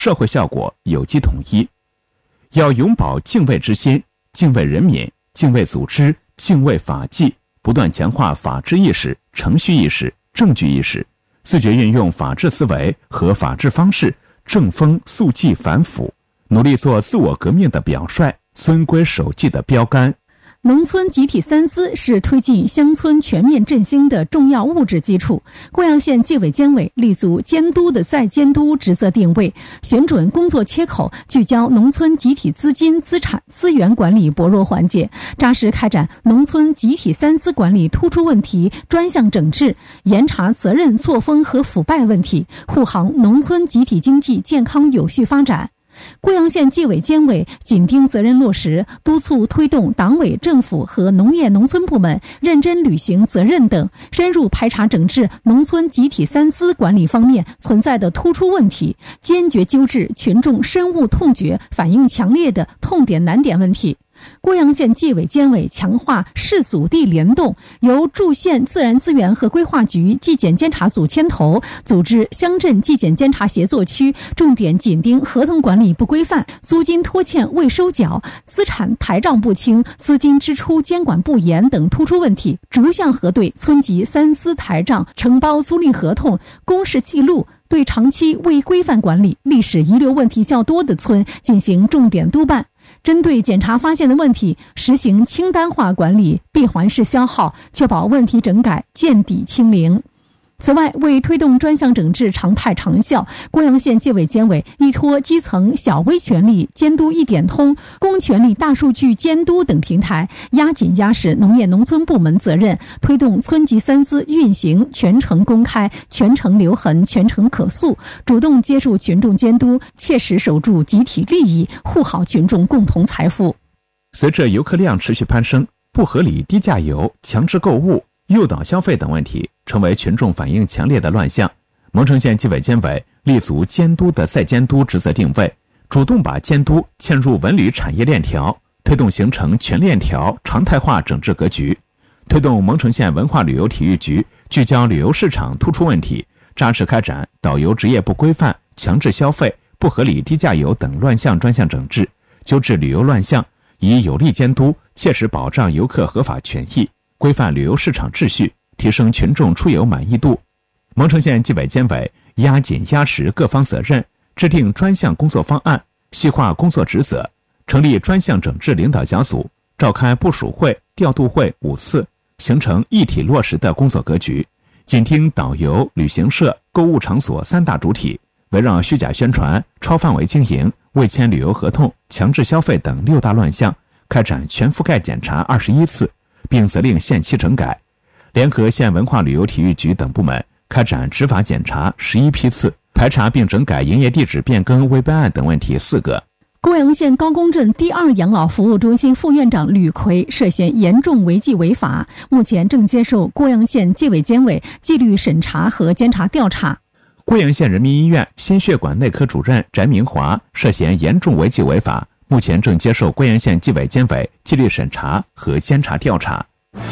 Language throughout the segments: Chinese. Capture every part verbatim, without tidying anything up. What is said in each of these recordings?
社会效果有机统一。要永葆敬畏之心，敬畏人民，敬畏组织，敬畏法纪，不断强化法治意识、程序意识、证据意识，自觉运用法治思维和法治方式，正风肃纪反腐，努力做自我革命的表率，遵规守纪的标杆。 农村集体三司是推进乡村全面振兴的重要物质基础。贵阳县纪委监委立足监督的再监督职责定位，选准工作切口，聚焦农村集体资金、资产、资源管理薄弱环节，扎实开展农村集体三司管理突出问题专项整治，严查责任错峰和腐败问题，护航农村集体经济健康有序发展。贵阳县纪委监委紧盯责任落实，督促推动党委政府和农业农村部门认真履行责任等，深入排查整治农村集体三司管理方面存在的突出问题，坚决纠治群众深恶痛绝、反映强烈的痛点难点问题。贵阳县纪委监委强化市组地联动，由驻县自然资源和规划局纪检监察组牵头，组织乡镇纪检监察协作区，重点紧盯合同管理不规范、租金拖欠未收缴、资产台账不清、资金支出监管不严等突出问题，逐项核对村级三司台账、承包租赁合同、公示记录，对长期未规范管理、历史遗留问题较多的村进行重点督办。针对检查发现的问题，实行清单化管理、闭环式消耗，确保问题整改见底清零。此外，为推动专项整治常态长效，贵阳县纪委监委依托基层小微权力监督一点通、公权力大数据监督等平台，压紧压实农业农村部门责任，推动村级三司运行全程公开、全程留痕、全程可溯，主动接触群众监督，切实守住集体利益，护好群众共同财富。 随着游客量持续攀升，不合理低价游、强制购物、诱导消费等问题成为群众反映强烈的乱象。蒙城县纪委监委立足监督的再监督职责定位，主动把监督嵌入文旅产业链条，推动形成全链条常态化整治格局，推动蒙城县文化旅游体育局聚焦旅游市场突出问题，扎实开展导游职业不规范、强制消费、不合理低价游等乱象专项整治，纠治旅游乱象，以有力监督切实保障游客合法权益，规范旅游市场秩序，提升群众出游满意度。蒙城县纪委监委压紧压实各方责任，制定专项工作方案，细化工作职责，成立专项整治领导小组，召开部署会、调度会五次，形成一体落实的工作格局。紧盯导游、旅行社、购物场所三大主体，围绕虚假宣传、超范围经营、未签旅游合同、强制消费等六大乱象，开展全覆盖检查二十一次，并责令限期整改。联合县文化旅游体育局等部门开展执法检查十一批次，排查并整改营业地址变更未备案等问题四个。 贵阳县高公镇第二养老服务中心副院长吕奎涉嫌严重违纪违法，目前正接受贵阳县纪委监委纪律审查和监察调查。 贵阳县人民医院心血管内科主任翟明华涉嫌严重违纪违法，目前正接受贵阳县纪委监委纪律审查和监察调查。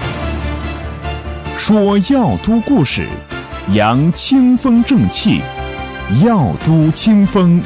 说药都故事，扬清风正气，药都清风。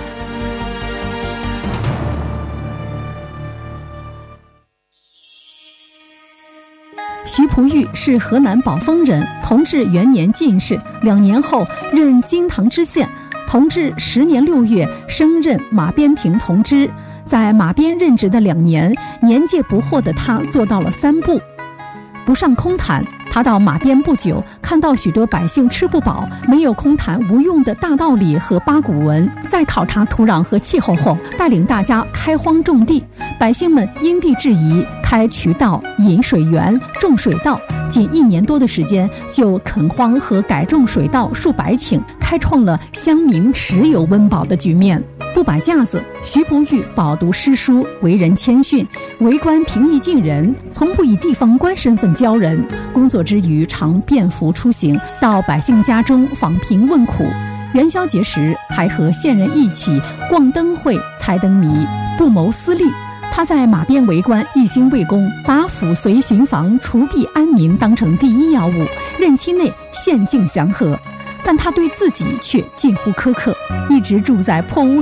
徐璞玉是河南宝丰人，同治元年进士，两年后任金堂知县。同治十年六月升任马边亭同知。在马边任职的两年，年届不惑的他做到了三不：不上空谈。他到马边不久，看到许多百姓吃不饱，没有空谈无用的大道理和八股文。再考察土壤和气候后，带领大家开荒种地，百姓们因地制宜，开渠道、引水源、种水稻。仅一年多的时间，就垦荒和改种水稻数百顷，开创了乡民持有温饱的局面。不摆架子，徐璞玉饱读诗书，为人谦逊，为官平易近人，从不以地方官身份教人。工作之余常便服出行，到百姓家中访贫问苦。元宵节时还和县人一起逛灯会、猜灯谜，不谋私利。他在马边为官一心为公，把抚绥巡防、除弊安民当成第一要务。任期内县境祥和。 但他对自己却近乎苛刻，一直住在破屋